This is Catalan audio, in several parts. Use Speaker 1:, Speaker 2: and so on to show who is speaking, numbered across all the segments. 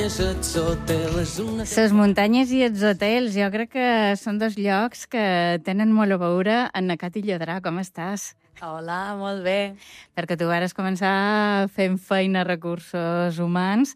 Speaker 1: Les muntanyes i els hotels, jo crec que són dos llocs que tenen molt a veure en Nacat i Llodrà. Com estàs?
Speaker 2: Hola, molt bé.
Speaker 1: Perquè tu vares començar fent feina a recursos humans,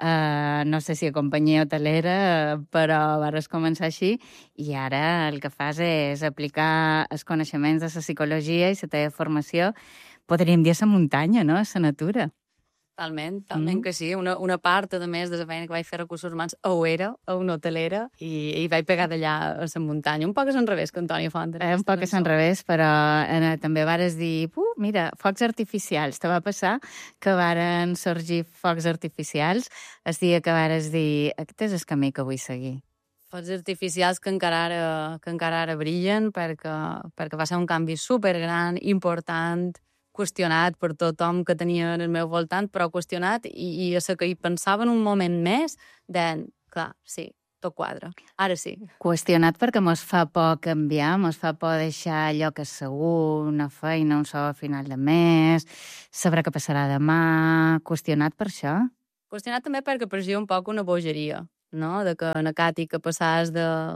Speaker 1: no sé si a companyia hotelera, però vares començar així, i ara el que fas és aplicar els coneixements de la psicologia i la teva formació, podríem dir a la muntanya, no?, a la natura.
Speaker 2: Talment que sí. Una part, a més, de la feina que vaig fer a recursos humans ho era, a una hotelera, i vaig pegar d'allà a la muntanya. Un poc a l'enrevés que Antònia Font.
Speaker 1: Un poc a l'enrevés, però també vares dir, mira, focs artificials. Te va passar que varen sorgir focs artificials el dia que vares dir, aquest és el camí que vull seguir.
Speaker 2: Focs artificials que encara ara brillen, perquè va ser un canvi supergran, important, qüestionat per tothom que tenia en el meu voltant, però qüestionat, i a la que hi pensava en un moment més, deien, clar, sí, tot quadra, ara sí.
Speaker 1: Qüestionat perquè mos fa por canviar, mos fa por deixar allò que és segur, una feina, un sou a final de mes, saber què passarà demà. Qüestionat per això?
Speaker 2: Qüestionat també perquè parecia un poc una bogeria, no? De que en Cati que passaves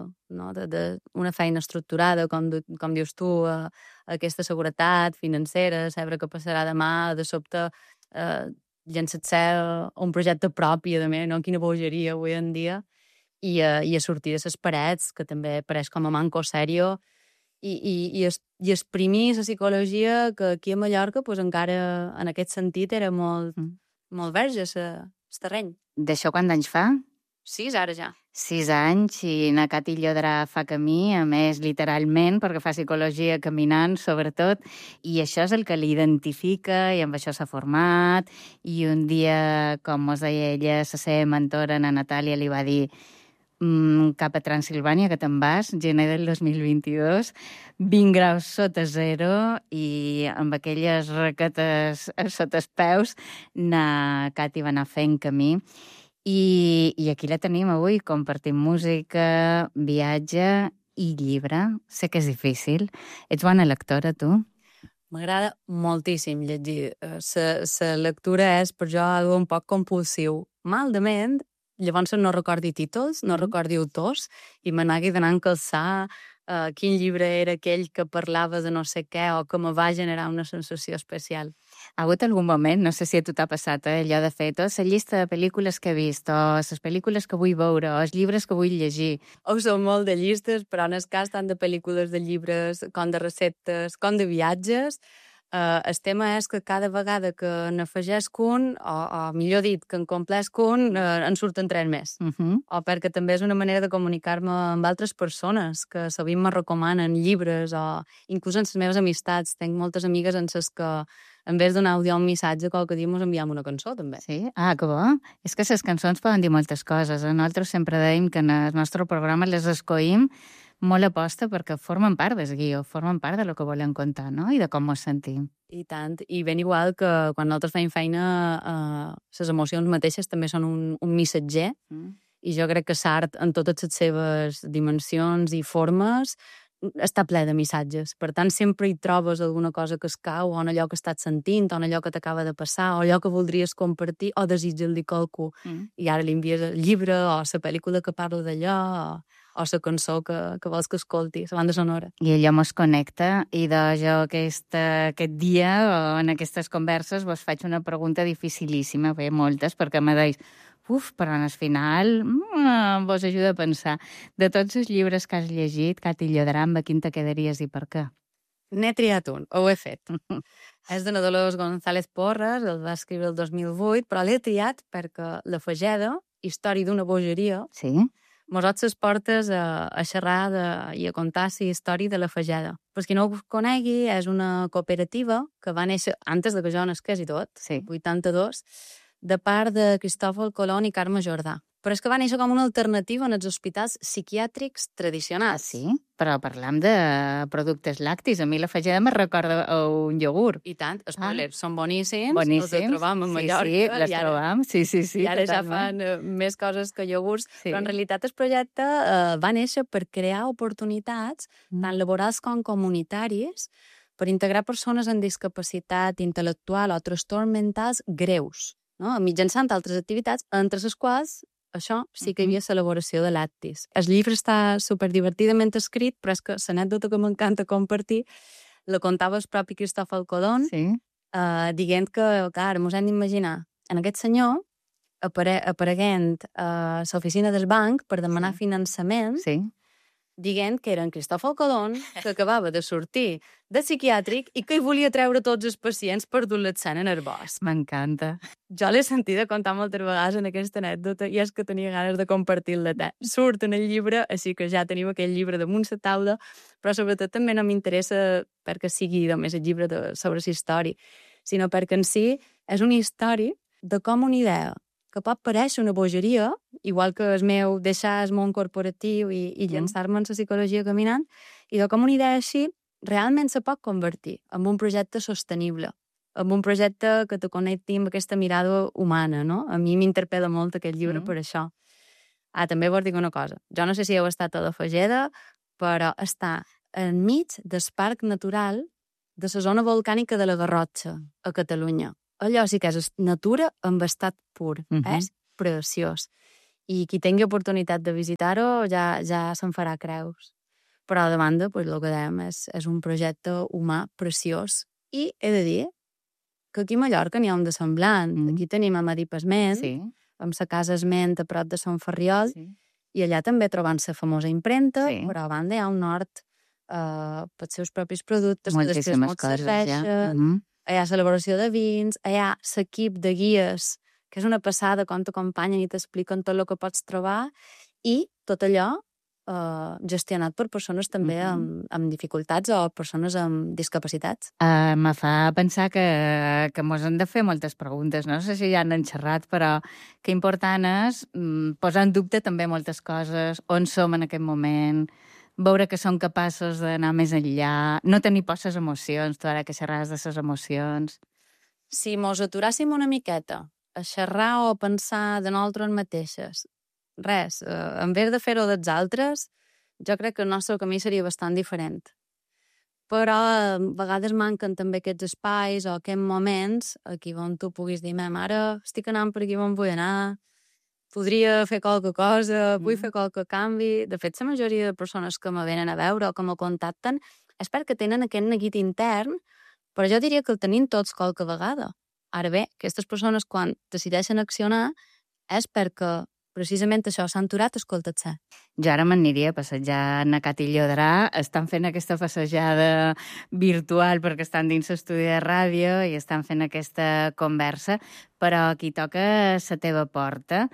Speaker 2: d'una feina estructurada, com dius tu, a aquesta seguretat financera, saber què passarà demà, de sobte llançar-se un projecte propi, a més, no? Quina bogeria avui en dia, i a sortir de les parets, que també pareix com a manco serio, i exprimir la psicologia, que aquí a Mallorca pues, encara en aquest sentit era molt verge el terreny.
Speaker 1: D'això quant d'anys fa?
Speaker 2: 6 ara ja.
Speaker 1: 6 anys, i Nacat i Llodrà fa camí, a més literalment, perquè fa psicologia caminant, sobretot, i això és el que l'identifica, i amb això s'ha format, i un dia, com mos deia ella, la seva mentora, na Natàlia, li va dir cap a Transilvània, que te'n vas, gener del 2022, 20 graus sota zero, i amb aquelles raquetes sota els peus, Nacat hi va anar fent camí. I aquí la tenim avui, compartint música, viatge i llibre. Sé que és difícil. Ets bona lectora, tu?
Speaker 2: M'agrada moltíssim llegir. La lectura és per jo algo un poc compulsiu. Maldament, llavors no recordi títols, no recordi autors, i m'anagui d'anar a calçar quin llibre era aquell que parlava de no sé què o que me va generar una sensació especial.
Speaker 1: Ha hagut algun moment, no sé si a tu t'ha passat, allò de fer tota la llista de pel·lícules que he vist, o les pel·lícules que vull veure, o els llibres que vull llegir.
Speaker 2: Som molt de llistes, però en el cas tant de pel·lícules, de llibres, com de receptes, com de viatges, el tema és que cada vegada que n'afegesc un, o millor dit, que en complesc un, en surten 3 més. O perquè també és una manera de comunicar-me amb altres persones que sovint me recomanen llibres, o inclús en les meves amistats. Tenc moltes amigues en les que, en vez d'un àudio o un missatge, qualque dia mos enviem una cançó, també.
Speaker 1: Sí? Ah, que bo. És que les cançons poden dir moltes coses. Nosaltres sempre deim que en el nostre programa les escoïm molt aposta perquè formen part del guió, formen part de lo que volem contar, no? I de com ens sentim.
Speaker 2: I tant. I ben igual que quan nosaltres fem feina, les emocions mateixes també són un missatger, i jo crec que l'art, en totes les seves dimensions i formes, està ple de missatges. Per tant, sempre hi trobes alguna cosa que es cau, o en allò que estàs sentint, o en allò que t'acaba de passar, o allò que voldries compartir, o desitjar-li qualcú. I ara li envies el llibre, o la pel·lícula que parla d'allò, o la cançó que vols que escolti, la banda sonora.
Speaker 1: I allò mos connecta, i jo aquest dia, o en aquestes converses, vos faig una pregunta dificilíssima, bé, moltes, perquè me deis, però en el final vos ajuda a pensar. De tots els llibres que has llegit, Cat i Llodrà, amb quin te quedaries i per què?
Speaker 2: N'he triat un, ho he fet. És de na Dolors González Porras, el va escriure el 2008, però l'he triat perquè La Fageda, història d'una bogeria,
Speaker 1: sí?
Speaker 2: mos obre les portes a xerrar i a contar la història de La Fageda. Per qui no ho conegui, és una cooperativa que va néixer antes de que jo nasqués i tot,
Speaker 1: sí.
Speaker 2: 82, de part de Cristòfol Colón i Carme Jordà. Però és que va néixer com una alternativa en els hospitals psiquiàtrics tradicionals.
Speaker 1: Ah, sí? Però parlam de productes lactis. A mi La Fageda me recorda un iogurt.
Speaker 2: I tant, spoilers, són boníssims.
Speaker 1: Boníssims.
Speaker 2: Els trobam a Mallorca.
Speaker 1: Sí, les trobam. Sí,
Speaker 2: I ara ja
Speaker 1: totalment.
Speaker 2: fan més coses que iogurts.
Speaker 1: Sí.
Speaker 2: Però en realitat el projecte va néixer per crear oportunitats, tant laborals com comunitàries, per integrar persones amb discapacitat intel·lectual o trastorns mentals greus, no? Mitjançant altres activitats, entre les quals això sí que hi havia l'elaboració de lactis. El llibre està superdivertidament escrit, però és que l'anècdota que m'encanta compartir la contava el propi Cristòfol Colom, dient que, clar, mos hem d'imaginar en aquest senyor apareguent a l'oficina del banc per demanar finançament, dient que era en Cristòfol Colom, que acabava de sortir de psiquiàtric i que hi volia treure tots els pacients per dur-les en el bosc.
Speaker 1: M'encanta.
Speaker 2: Jo l'he sentida contar moltes vegades en aquesta anècdota i és que tenia ganes de compartir-la. Surt en el llibre, així que ja tenim aquell llibre damunt la taula, però sobretot també no m'interessa perquè sigui només el llibre sobre la història, sinó perquè en si és una història de com una idea que pot parèixer una bogeria, igual que el meu deixar el món corporatiu i llançar-me en la psicologia caminant, i de com una idea així realment se pot convertir en un projecte sostenible, en un projecte que te connecti amb aquesta mirada humana, no? A mi m'interpel·la molt aquest llibre per això. També vos dic una cosa. Jo no sé si heu estat a la Fageda, però està enmig del parc natural de la zona volcànica de la Garrotxa, a Catalunya. Allò sí que és natura en estat pur. És preciós. I qui tingui oportunitat de visitar-ho ja se'n farà creus. Però de banda, el que dèiem, és un projecte humà preciós. I he de dir que aquí a Mallorca n'hi ha un de semblant. Aquí tenim a Madí Pasment, amb la casa Esment a prop de Sant Ferriol, i allà també trobant la famosa impremta, però a banda hi ha un nord pels seus propis productes, que després molt serveixen. Hi ha l'elaboració de vins, hi ha l'equip de guies, que és una passada com t'acompanyen i t'expliquen tot el que pots trobar, i tot allò gestionat per persones també amb dificultats o persones amb discapacitats.
Speaker 1: Me fa pensar que mos hem de fer moltes preguntes. No sé si ja han xerrat, però que important és posar en dubte també moltes coses, on som en aquest moment, veure que som capaços d'anar més enllà, no tenir por les emocions, tu ara que xerraves de les emocions.
Speaker 2: Si mos aturàssim una miqueta a xerrar o a pensar de nosaltres mateixes, res, en vez de fer-ho dels altres, jo crec que el nostre camí seria bastant diferent. Però a vegades manquen també aquests espais o aquests moments aquí on tu puguis dir, ara estic anant per aquí on vull anar, podria fer qualque cosa, vull fer qualque canvi. De fet, la majoria de persones que me venen a veure o que me contacten és perquè tenen aquest neguit intern, però jo diria que el tenim tots qualque vegada. Ara bé, aquestes persones quan decideixen accionar és perquè precisament això, s'han aturat a escoltar-se.
Speaker 1: Jo ara m'aniria a passejar a Nacat i Llodrà, estan fent aquesta passejada virtual perquè estan dins l'estudi de ràdio i estan fent aquesta conversa, però aquí toca la teva porta.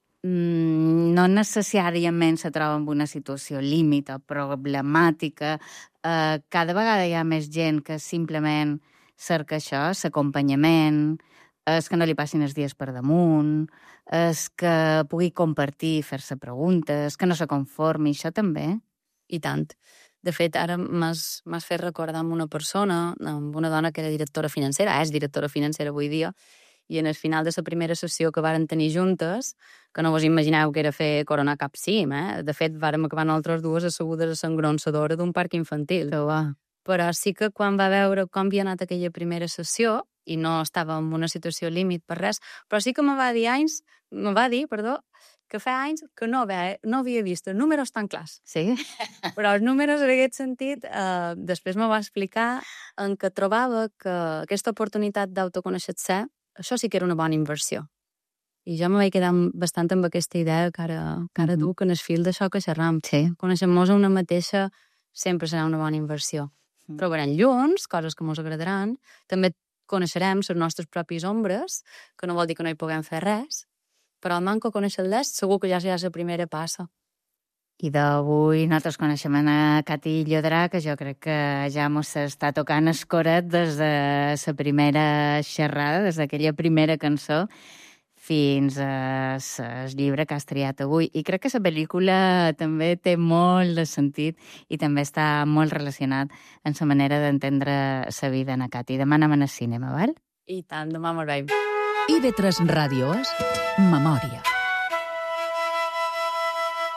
Speaker 1: No necessàriament se troba en una situació límit o problemàtica. Cada vegada hi ha més gent que simplement cerca això, l'acompanyament, és que no li passin els dies per damunt, és que pugui compartir, fer-se preguntes, que no se conformi, això també.
Speaker 2: I tant. De fet, ara m'has fet recordar amb una persona, amb una dona que era directora financera, és directora financera avui dia, i en el final de la primera sessió que varen tenir juntes, que no vos imagineu que era fer coronar cap cim, De fet, vàrem acabar nosaltres dues assegudes a l'engronsadora d'un parc infantil. Però sí que quan va veure com havia anat aquella primera sessió, i no estava en una situació límit per res, però sí que me va dir que fa anys que no havia vist els números tan clars.
Speaker 1: Sí?
Speaker 2: Però els números, en aquest sentit, després me va explicar en què trobava que aquesta oportunitat d'autoconèixer-se, això sí que era una bona inversió. I jo me vaig quedar bastant amb aquesta idea que ara duc en el fil d'això que xerram. Conèixer-nos a una mateixa sempre serà una bona inversió. Trobarem llums, coses que mos agradaran, també coneixerem les nostres pròpies ombres, que no vol dir que no hi puguem fer res, però al manco conèixer-les segur que ja serà la primera passa.
Speaker 1: I d'avui nosaltres coneixem a Nacat i Llodrà, que jo crec que ja mos està tocant el coret des de la primera xerrada, des d'aquella primera cançó, fins al llibre que has triat avui. I crec que la pel·lícula també té molt de sentit i també està molt relacionat amb la manera d'entendre la vida, Nacat. I demà anem al cinema, val?
Speaker 2: I tant, demà me'l veiem.
Speaker 3: IB3 Ràdio és Memòria.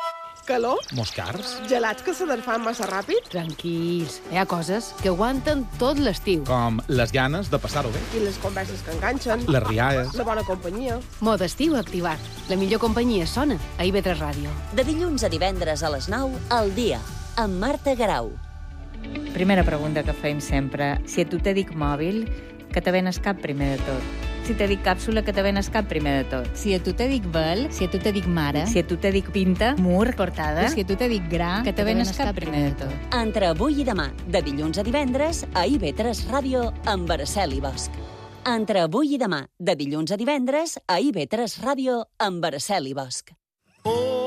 Speaker 3: calor,
Speaker 4: Moscars,
Speaker 3: gelats que se desfan massa ràpid
Speaker 5: Tranquils, hi ha coses que aguanten tot l'estiu.
Speaker 4: com les ganes de passar-ho bé,
Speaker 3: i les converses que enganxen,
Speaker 4: les rialles.
Speaker 3: la bona companyia.
Speaker 5: Mode estiu activat. La millor companyia sona a IB3 Ràdio.
Speaker 6: De dilluns a divendres a les 9, al dia, amb Marta Garau.
Speaker 1: Primera pregunta que fem sempre. Si a tu te dic mòbil, que te venes cap primer de tot? Si te dic càpsula, que te venes cap primer de tot? Si a tu te dic vel, si a tu te dic mare, si a tu te dic pinta, mur, portada, si a tu te dic gra, que te venes cap primer de tot?
Speaker 6: Entre avui i demà, de dilluns a divendres, a IB3 Ràdio, amb Araceli Bosch. Entre avui i demà, de dilluns a divendres, a IB3 Ràdio, amb Araceli Bosch.